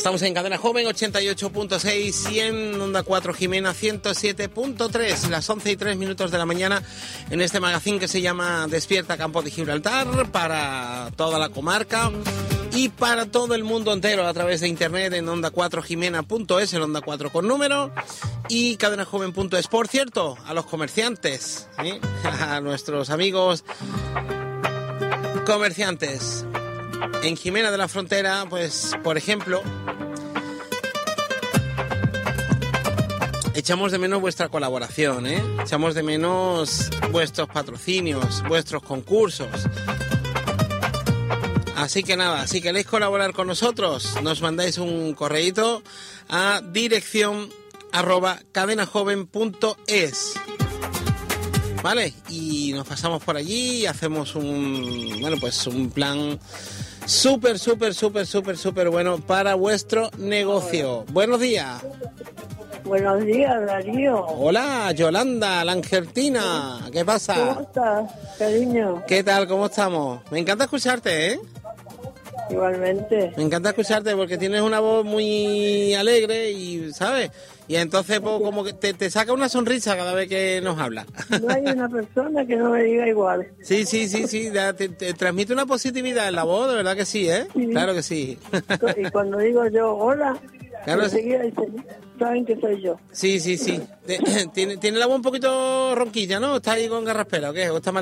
Estamos en Cadena Joven 88.6 y en Onda 4 Jimena 107.3, las 11:03 de la mañana, en este magazín que se llama Despierta Campo de Gibraltar, para toda la comarca y para todo el mundo entero a través de internet en onda4jimena.es, el Onda 4 con número, y cadenajoven.es. Por cierto, a los comerciantes, a nuestros amigos comerciantes en Jimena de la Frontera, pues por ejemplo, echamos de menos vuestra colaboración, echamos de menos vuestros patrocinios, vuestros concursos. Así que nada, si queréis colaborar con nosotros, nos mandáis un correíto a dirección @cadenajoven.es, ¿vale? Y nos pasamos por allí y hacemos un plan súper bueno para vuestro negocio. Buenos días. Buenos días, Darío. Hola, Yolanda, la Angeltina. ¿Qué pasa? ¿Cómo estás, cariño? ¿Qué tal? ¿Cómo estamos? Me encanta escucharte, ¿eh? Igualmente. Me encanta escucharte porque tienes una voz muy alegre y, ¿sabes? Y entonces pues, como que te saca una sonrisa cada vez que nos habla. No hay una persona que no me diga igual. Sí, te transmite una positividad en la voz, de verdad que sí, ¿eh? Sí. Claro que sí. Y cuando digo yo hola, Claro, enseguida dicen, saben que soy yo. Sí. Tiene la voz un poquito ronquilla, ¿no? ¿Está ahí con garraspera o qué? ¿O está mal?